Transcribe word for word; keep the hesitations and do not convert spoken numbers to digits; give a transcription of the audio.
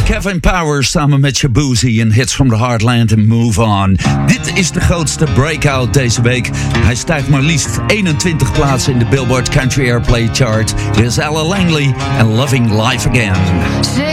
Kevin Powers samen met Shabuzi en Hits from the Heartland en Move On. Dit is de grootste breakout deze week. Hij stijgt maar liefst eenentwintig plaatsen in de Billboard Country Airplay Chart. Dit is Ella Langley en Loving Life Again.